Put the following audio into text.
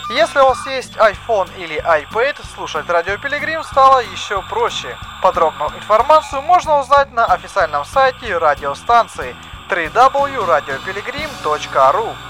Если у вас есть iPhone или iPad, слушать Радио Пилигрим стало еще проще. Подробную информацию можно узнать на официальном сайте радиостанции www.radiopelegrim.ru.